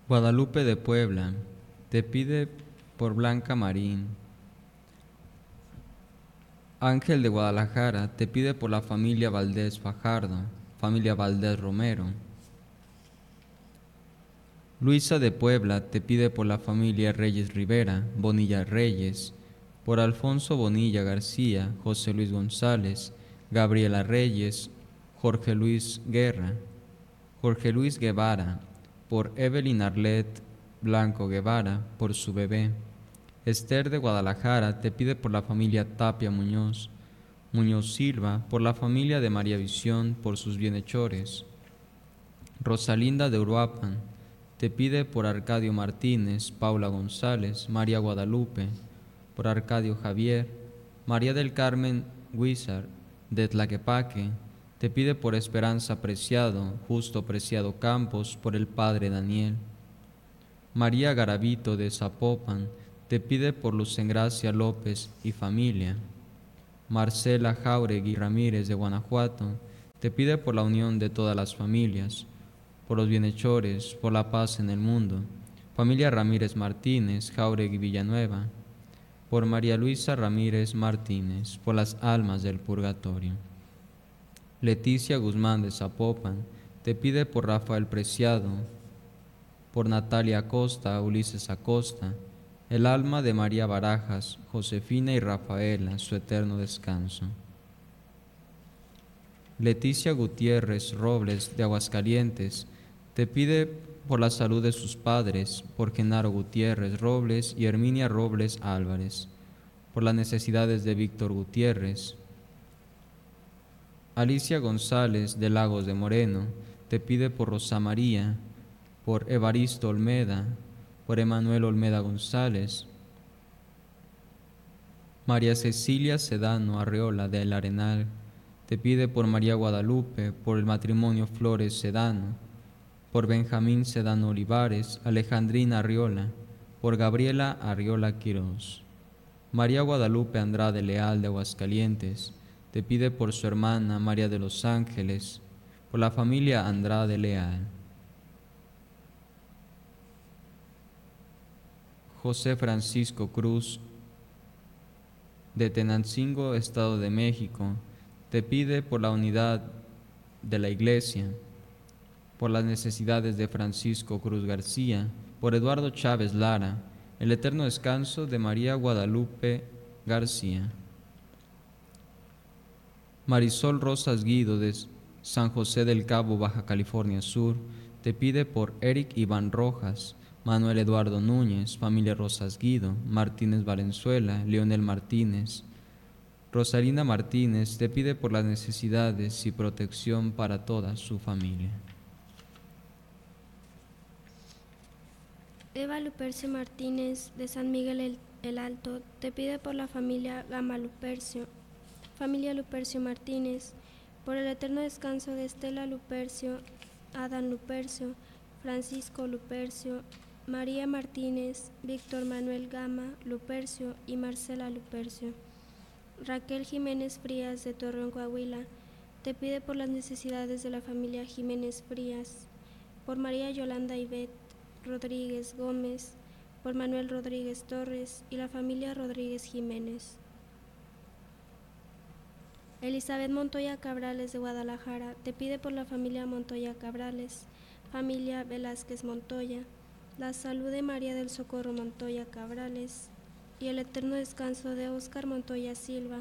Guadalupe de Puebla, te pide por Blanca Marín. Ángel de Guadalajara, te pide por la familia Valdés Fajardo, familia Valdés Romero. Luisa de Puebla, te pide por la familia Reyes Rivera, Bonilla Reyes, por Alfonso Bonilla García, José Luis González, Gabriela Reyes, Jorge Luis Guerra, Jorge Luis Guevara, por Evelyn Arlet Blanco Guevara, por su bebé. Esther de Guadalajara, te pide por la familia Tapia Muñoz, Muñoz Silva, por la familia de María Visión, por sus bienhechores. Rosalinda de Uruapan, te pide por Arcadio Martínez, Paula González, María Guadalupe, por Arcadio Javier, María del Carmen Huizar, de Tlaquepaque, te pide por Esperanza Preciado, Justo Preciado Campos, por el Padre Daniel. María Garavito de Zapopan, te pide por Luz Engracia López y familia. Marcela Jauregui Ramírez de Guanajuato, te pide por la unión de todas las familias, por los bienhechores, por la paz en el mundo. Familia Ramírez Martínez, Jauregui Villanueva, por María Luisa Ramírez Martínez, por las almas del purgatorio. Leticia Guzmán de Zapopan, te pide por Rafael Preciado, por Natalia Acosta, Ulises Acosta, el alma de María Barajas, Josefina y Rafaela, su eterno descanso. Leticia Gutiérrez Robles de Aguascalientes, te pide por la salud de sus padres, por Genaro Gutiérrez Robles y Herminia Robles Álvarez, por las necesidades de Víctor Gutiérrez. Alicia González de Lagos de Moreno, te pide por Rosa María, por Evaristo Olmeda, por Emanuel Olmeda González. María Cecilia Sedano Arreola de El Arenal, te pide por María Guadalupe, por el matrimonio Flores Sedano, por Benjamín Sedano Olivares, Alejandrina Arriola, por Gabriela Arriola Quirós. María Guadalupe Andrade Leal de Aguascalientes, te pide por su hermana María de los Ángeles, por la familia Andrade Leal. José Francisco Cruz de Tenancingo, Estado de México, te pide por la unidad de la Iglesia, por las necesidades de Francisco Cruz García, por Eduardo Chávez Lara, el eterno descanso de María Guadalupe García. Marisol Rosas Guido de San José del Cabo, Baja California Sur, te pide por Eric Iván Rojas, Manuel Eduardo Núñez, familia Rosas Guido, Martínez Valenzuela, Leonel Martínez. Rosalina Martínez te pide por las necesidades y protección para toda su familia. Eva Lupercio Martínez de San Miguel el Alto te pide por la familia Gama Lupercio, familia Lupercio Martínez, por el eterno descanso de Estela Lupercio, Adán Lupercio, Francisco Lupercio, María Martínez, Víctor Manuel Gama Lupercio y Marcela Lupercio. Raquel Jiménez Frías de Torreón, Coahuila, te pide por las necesidades de la familia Jiménez Frías, por María Yolanda Ivette Rodríguez Gómez, por Manuel Rodríguez Torres y la familia Rodríguez Jiménez. Elizabeth Montoya Cabrales de Guadalajara te pide por la familia Montoya Cabrales, familia Velázquez Montoya, la salud de María del Socorro Montoya Cabrales y el eterno descanso de Óscar Montoya Silva,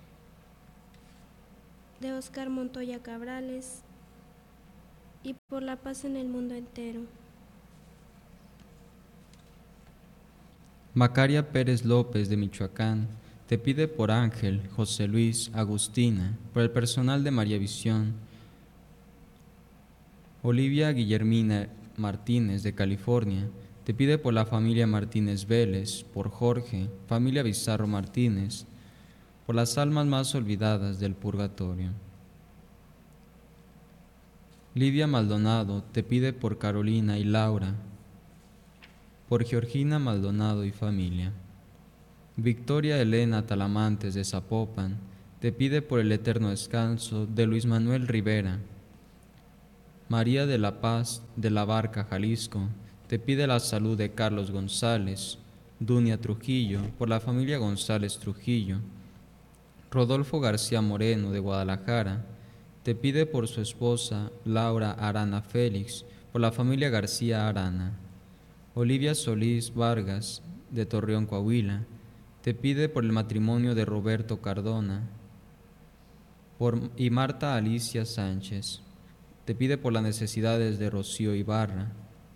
de Óscar Montoya Cabrales y por la paz en el mundo entero. Macaria Pérez López de Michoacán, te pide por Ángel, José Luis, Agustina, por el personal de María Visión. Olivia Guillermina Martínez de California, te pide por la familia Martínez Vélez, por Jorge, familia Bizarro Martínez, por las almas más olvidadas del purgatorio. Lidia Maldonado te pide por Carolina y Laura, por Georgina Maldonado y familia. Victoria Elena Talamantes de Zapopan, te pide por el eterno descanso de Luis Manuel Rivera. María de la Paz de la Barca, Jalisco, te pide la salud de Carlos González, Dunia Trujillo, por la familia González Trujillo. Rodolfo García Moreno, de Guadalajara, te pide por su esposa Laura Arana Félix, por la familia García Arana. Olivia Solís Vargas, de Torreón, Coahuila, te pide por el matrimonio de Roberto Cardona y Marta Alicia Sánchez. Te pide por las necesidades de Rocío Ibarra.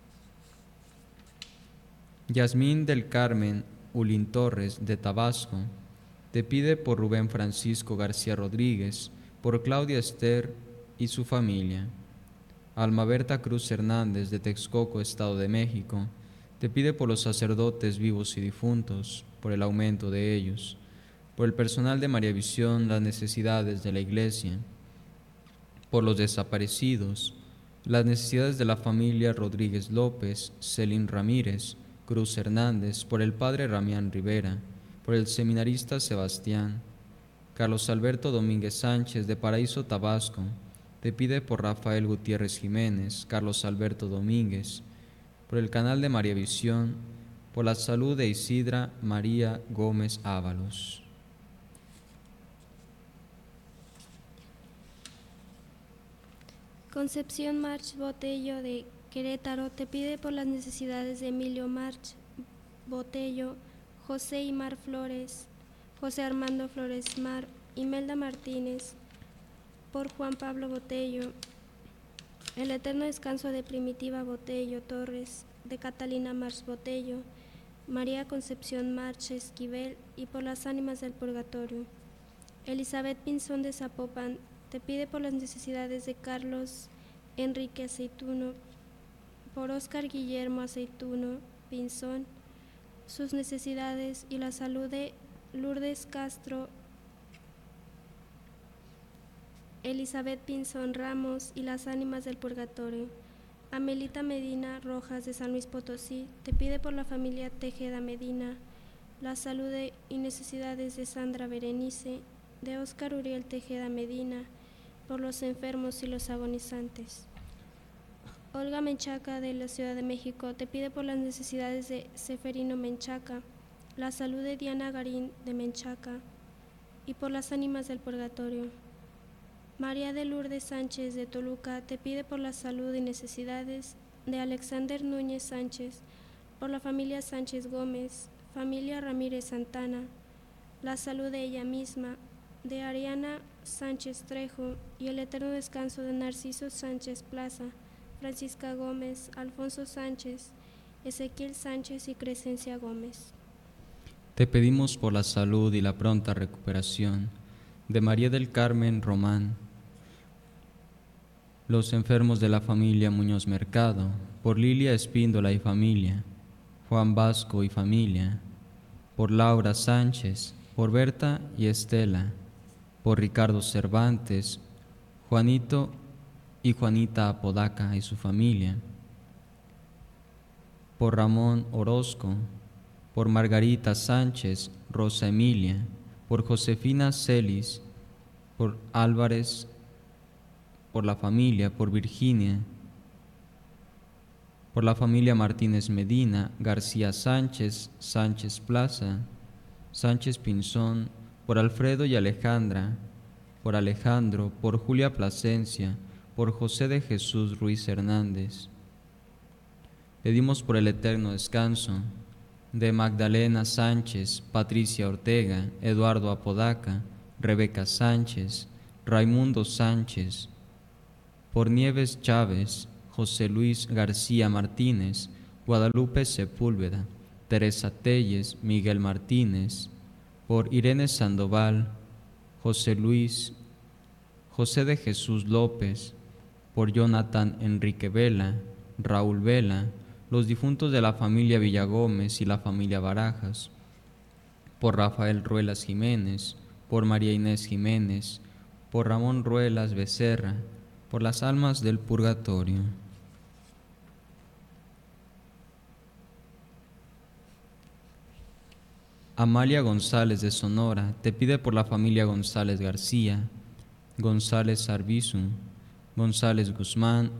Yasmín del Carmen Ulín Torres, de Tabasco, te pide por Rubén Francisco García Rodríguez, por Claudia Esther y su familia. Alma Berta Cruz Hernández, de Texcoco, Estado de México, te pide por los sacerdotes vivos y difuntos, por el aumento de ellos, por el personal de María Visión, las necesidades de la Iglesia, por los desaparecidos, las necesidades de la familia Rodríguez López, Celín Ramírez, Cruz Hernández, por el padre Ramián Rivera, por el seminarista Sebastián. Carlos Alberto Domínguez Sánchez, de Paraíso, Tabasco, te pide por Rafael Gutiérrez Jiménez, Carlos Alberto Domínguez, por el canal de María Visión, por la salud de Isidra María Gómez Ábalos. Concepción March Botello, de Querétaro, te pide por las necesidades de Emilio March Botello, José Imar Flores, José Armando Flores Mar, Imelda Martínez, por Juan Pablo Botello, el eterno descanso de Primitiva Botello Torres, de Catalina March Botello, María Concepción March Esquivel, y por las ánimas del purgatorio. Elizabeth Pinzón, de Zapopan, te pide por las necesidades de Carlos Enrique Aceituno, por Óscar Guillermo Aceituno Pinzón, sus necesidades y la salud de Lourdes Castro, Elizabeth Pinzón Ramos, y las ánimas del purgatorio. Amelita Medina Rojas, de San Luis Potosí, te pide por la familia Tejeda Medina, la salud y necesidades de Sandra Berenice, de Óscar Uriel Tejeda Medina, por los enfermos y los agonizantes. Olga Menchaca, de la Ciudad de México, te pide por las necesidades de Seferino Menchaca, la salud de Diana Garín de Menchaca, y por las ánimas del purgatorio. María de Lourdes Sánchez, de Toluca, te pide por la salud y necesidades de Alexander Núñez Sánchez, por la familia Sánchez Gómez, familia Ramírez Santana, la salud de ella misma, de Ariana Sánchez Trejo, y el eterno descanso de Narciso Sánchez Plaza, Francisca Gómez, Alfonso Sánchez, Ezequiel Sánchez y Crescencia Gómez. Te pedimos por la salud y la pronta recuperación de María del Carmen Román, los enfermos de la familia Muñoz Mercado, por Lilia Espíndola y familia, Juan Vasco y familia, por Laura Sánchez, por Berta y Estela, por Ricardo Cervantes, Juanito y Juanita Apodaca y su familia, por Ramón Orozco, por Margarita Sánchez, Rosa Emilia, por Josefina Celis, por Álvarez, por la familia, por Virginia, por la familia Martínez Medina, García Sánchez, Sánchez Plaza, Sánchez Pinzón, por Alfredo y Alejandra, por Alejandro, por Julia Plasencia, por José de Jesús Ruiz Hernández. Pedimos por el eterno descanso de Magdalena Sánchez, Patricia Ortega, Eduardo Apodaca, Rebeca Sánchez, Raimundo Sánchez, por Nieves Chávez, José Luis García Martínez, Guadalupe Sepúlveda, Teresa Telles, Miguel Martínez, por Irene Sandoval, José Luis, José de Jesús López, por Jonathan Enrique Vela, Raúl Vela, los difuntos de la familia Villagómez y la familia Barajas, por Rafael Ruelas Jiménez, por María Inés Jiménez, por Ramón Ruelas Becerra, por las almas del purgatorio. Amalia González de Sonora te pide por la familia González García, González Arbizu, González Guzmán